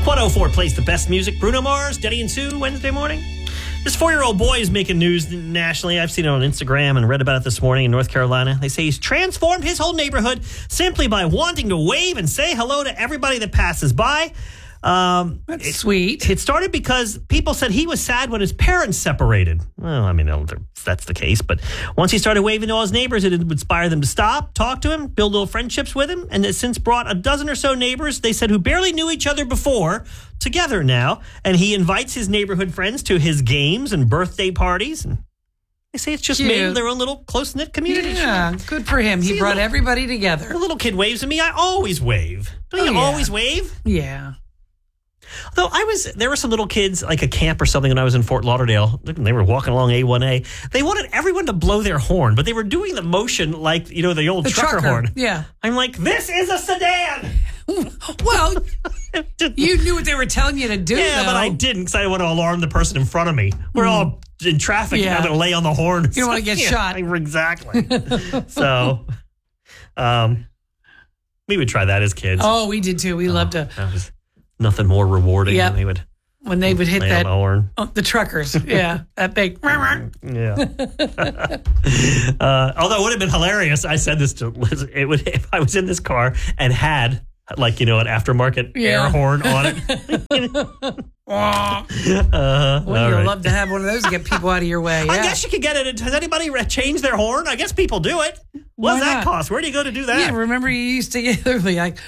104 plays the best music. Bruno Mars, Denny and Sue, Wednesday morning. This 4-year-old boy is making news nationally. I've seen it on Instagram and read about it this morning in North Carolina. They say he's transformed his whole neighborhood simply by wanting to wave and say hello to everybody that passes by. That's sweet. It started because people said he was sad when his parents separated. Well, I mean, that's the case. But once he started waving to all his neighbors, it would inspire them to stop, talk to him, build little friendships with him. And it's since brought a dozen or so neighbors, they said, who barely knew each other before, together now. And he invites his neighborhood friends to his games and birthday parties. And they say it's just made their own little close-knit community. Yeah, good for him. He brought everybody together. The little kid waves at me. I always wave. Don't you always wave? Yeah. Though there were some little kids, like a camp or something when I was in Fort Lauderdale. They were walking along A1A. They wanted everyone to blow their horn, but they were doing the motion like, the old trucker horn. Yeah. I'm like, this is a sedan! Well, you knew what they were telling you to do, Yeah, though. but I didn't because I didn't want to alarm the person in front of me. We're all in traffic and I'm going to lay on the horn. You don't want to get shot. Exactly. So, we would try that as kids. Oh, we did too. We loved to. That was nothing more rewarding when they would hit lay that on the horn. The truckers. Yeah, that big. Yeah. Although it would have been hilarious. I said this to Liz. It would if I was in this car and had an aftermarket air horn on it. You'd love to have one of those to get people out of your way. Yeah. I guess you could get it. Has anybody changed their horn? I guess people do it. What does that cost? Where do you go to do that? Yeah, remember you used to get like,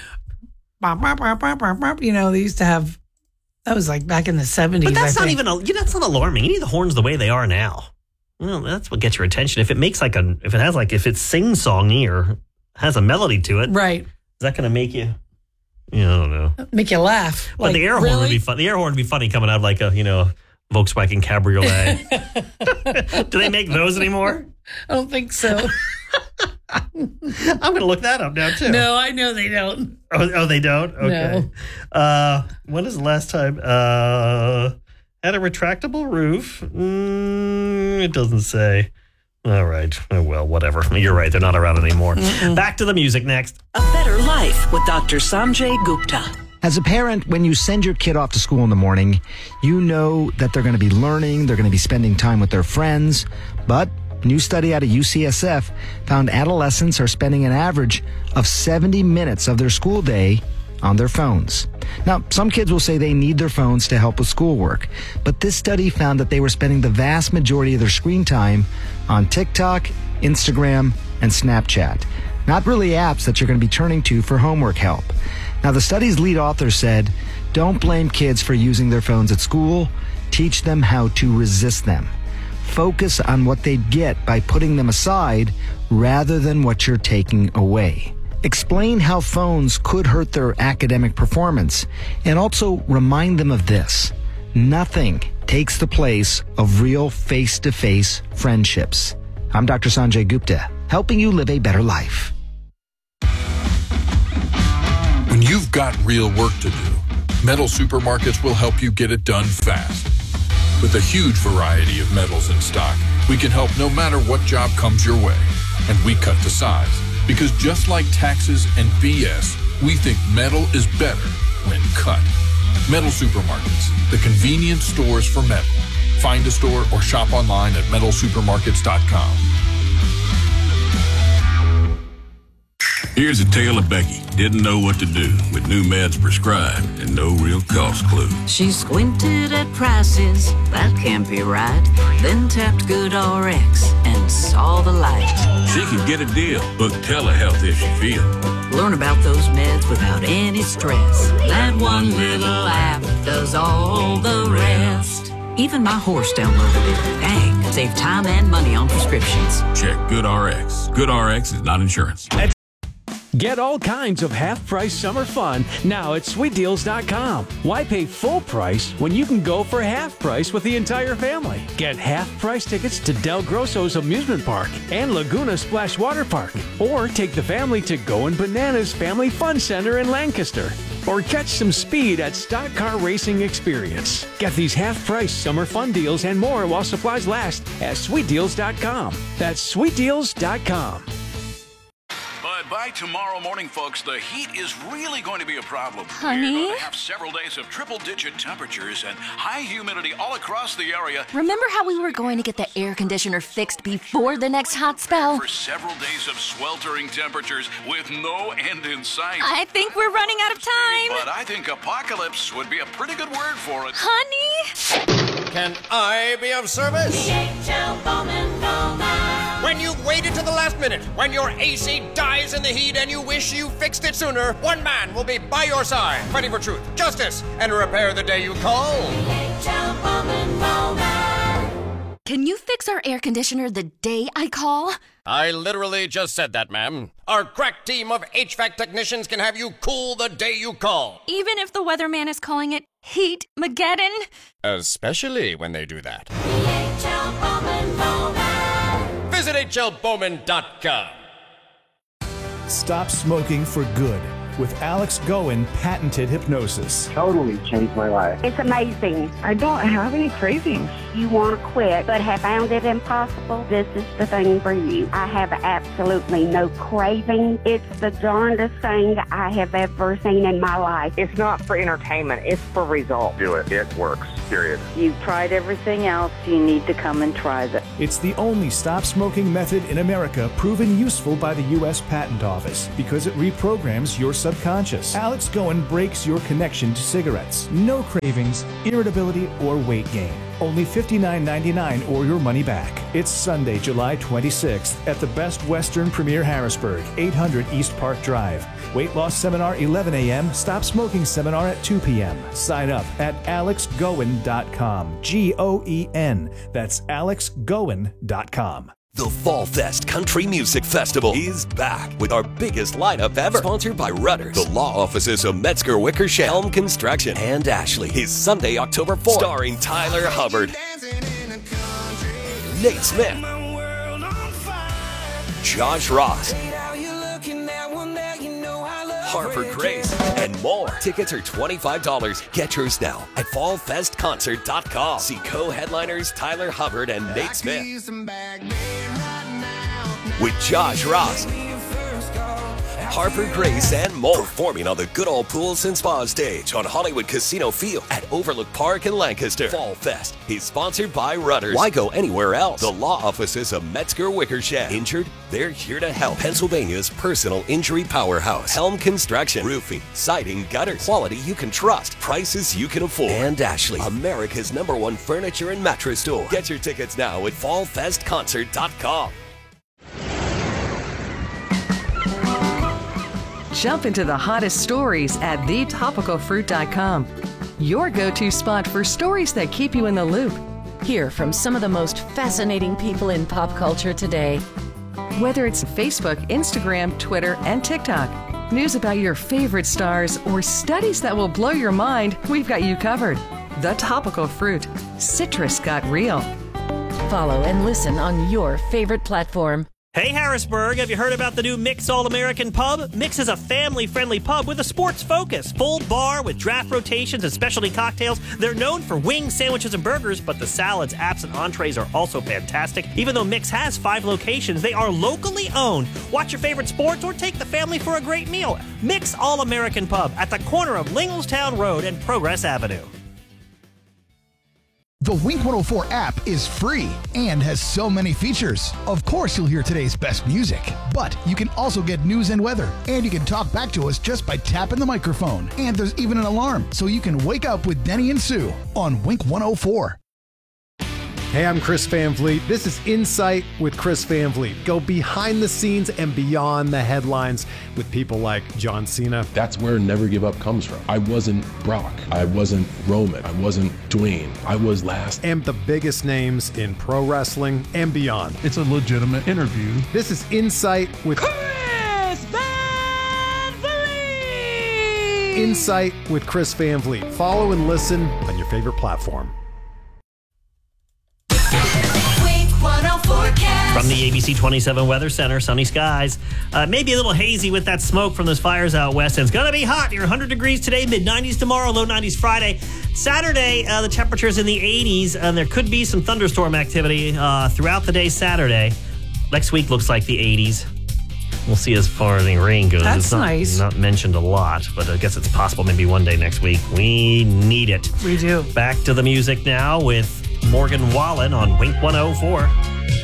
they used to have. That was like back in the 70s. But that's that's not alarming. You need the horns the way they are now. Well, that's what gets your attention. If it makes if it's sing-songy or has a melody to it, right? Is that going to make you? I don't know. Make you laugh. But the air horn would be fun. The air horn would be funny coming out of like a Volkswagen Cabriolet. Do they make those anymore? I don't think so. I'm going to look that up now, too. No, I know they don't. Oh, they don't? Okay. No. When is the last time? Had a retractable roof? It doesn't say. All right. Oh, well, whatever. You're right. They're not around anymore. Back to the music next. A Better Life with Dr. Sanjay Gupta. As a parent, when you send your kid off to school in the morning, you know that they're going to be learning, they're going to be spending time with their friends. But a new study out of UCSF found adolescents are spending an average of 70 minutes of their school day on their phones. Now, some kids will say they need their phones to help with schoolwork, but this study found that they were spending the vast majority of their screen time on TikTok, Instagram, and Snapchat. Not really apps that you're going to be turning to for homework help. Now, the study's lead author said, don't blame kids for using their phones at school. Teach them how to resist them. Focus on what they'd get by putting them aside rather than what you're taking away. Explain how phones could hurt their academic performance, and also remind them of this. Nothing takes the place of real face-to-face friendships. I'm Dr. Sanjay Gupta, helping you live a better life. When you've got real work to do, Metal Supermarkets will help you get it done fast. With a huge variety of metals in stock, we can help no matter what job comes your way. And we cut to size. Because just like taxes and BS, we think metal is better when cut. Metal Supermarkets, the convenient stores for metal. Find a store or shop online at metalsupermarkets.com. Here's a tale of Becky. Didn't know what to do with new meds prescribed and no real cost clue. She squinted at prices, that can't be right. Then tapped GoodRx and saw the light. She could get a deal. Book telehealth if she feels. Learn about those meds without any stress. That one little app does all the rest. Even my horse downloaded it. Dang, save time and money on prescriptions. Check GoodRx. GoodRx is not insurance. Get all kinds of half-price summer fun now at SweetDeals.com. Why pay full price when you can go for half price with the entire family? Get half-price tickets to Del Grosso's Amusement Park and Laguna Splash Water Park. Or take the family to Goin' Bananas Family Fun Center in Lancaster. Or catch some speed at Stock Car Racing Experience. Get these half-price summer fun deals and more while supplies last at SweetDeals.com. That's SweetDeals.com. Bud By tomorrow morning, folks, the heat is really going to be a problem. Honey? We're going to have several days of triple-digit temperatures and high humidity all across the area. Remember how we were going to get the air conditioner fixed before the next hot spell? For several days of sweltering temperatures with no end in sight. I think we're running out of time. But I think apocalypse would be a pretty good word for it. Honey? Can I be of service? DHL Bowman Bowman. When you've waited to the last minute, when your AC dies in the heat and you wish you fixed it sooner, one man will be by your side, fighting for truth, justice, and repair the day you call. DHL Bowman Bowman. Can you fix our air conditioner the day I call? I literally just said that, ma'am. Our crack team of HVAC technicians can have you cool the day you call. Even if the weatherman is calling it Heat-mageddon? Especially when they do that. DHL Bowman Bowman. Visit hlbowman.com. Stop smoking for good with Alex Goen patented hypnosis. Totally changed my life. It's amazing. I don't have any cravings. You want to quit, but have found it impossible? This is the thing for you. I have absolutely no craving. It's the darndest thing I have ever seen in my life. It's not for entertainment. It's for results. Do it. It works. Period. You've tried everything else. You need to come and try this. It's the only stop smoking method in America proven useful by the U.S. Patent Office because it reprograms your subconscious. Alex Goen breaks your connection to cigarettes. No cravings, irritability, or weight gain. Only $59.99 or your money back. It's Sunday, July 26th at the Best Western Premier Harrisburg, 800 East Park Drive. Weight loss seminar 11 a.m., stop smoking seminar at 2 p.m. Sign up at alexgoen.com. G-O-E-N. That's alexgoen.com. The Fall Fest Country Music Festival is back with our biggest lineup ever. Sponsored by Rudders, the law offices of Metzger Wickersham, Helm Construction, and Ashley. Is Sunday, October 4th. Starring Tyler Hubbard, Nate Smith, Josh Ross, Harper Grace, and more. Tickets are $25. Get yours now at fallfestconcert.com. See co-headliners Tyler Hubbard and Nate Smith. With Josh Ross, Harper Grace, and more. Performing on the Good Old Pools and Spa stage on Hollywood Casino Field at Overlook Park in Lancaster. Fall Fest is sponsored by Rudders. Why go anywhere else? The law offices of Metzger Wickersham. Injured? They're here to help. Pennsylvania's personal injury powerhouse. Helm Construction. Roofing, siding, gutters. Quality you can trust. Prices you can afford. And Ashley, America's #1 furniture and mattress store. Get your tickets now at fallfestconcert.com. Jump into the hottest stories at thetopicalfruit.com. Your go-to spot for stories that keep you in the loop. Hear from some of the most fascinating people in pop culture today. Whether it's Facebook, Instagram, Twitter, and TikTok, news about your favorite stars, or studies that will blow your mind, we've got you covered. The Topical Fruit. Citrus got real. Follow and listen on your favorite platform. Hey Harrisburg, have you heard about the new Mix All-American Pub? Mix is a family-friendly pub with a sports focus. Full bar with draft rotations and specialty cocktails. They're known for wings, sandwiches, and burgers, but the salads, apps, and entrees are also fantastic. Even though Mix has 5 locations, they are locally owned. Watch your favorite sports or take the family for a great meal. Mix All-American Pub at the corner of Linglestown Road and Progress Avenue. The Wink 104 app is free and has so many features. Of course, you'll hear today's best music, but you can also get news and weather, and you can talk back to us just by tapping the microphone. And there's even an alarm, so you can wake up with Denny and Sue on Wink 104. Hey, I'm Chris Van Vliet. This is Insight with Chris Van Vliet. Go behind the scenes and beyond the headlines with people like John Cena. That's where Never Give Up comes from. I wasn't Brock. I wasn't Roman. I wasn't Dwayne. I was last. And the biggest names in pro wrestling and beyond. It's a legitimate interview. This is Insight with Chris Van Vliet. Insight with Chris Van Vliet. Follow and listen on your favorite platform. From the ABC 27 Weather Center, sunny skies. Maybe a little hazy with that smoke from those fires out west. And it's going to be hot. Near 100 degrees today, mid-90s tomorrow, low 90s Friday. Saturday, the temperature's in the 80s, and there could be some thunderstorm activity throughout the day Saturday. Next week looks like the 80s. We'll see as far as any rain goes. That's it's not, nice. Not mentioned a lot, but I guess it's possible maybe one day next week. We need it. We do. Back to the music now with Morgan Wallen on Wink 104.